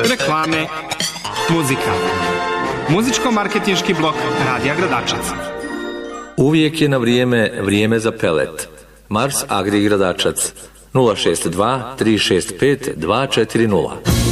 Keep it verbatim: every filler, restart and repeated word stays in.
reklame, muzika. Muzičko-marketinški blok Radija Gradačac. Uvijek je na vrijeme vrijeme za pelet. Mars Agri Gradačac nula šest dva tri šest pet dva četiri nula.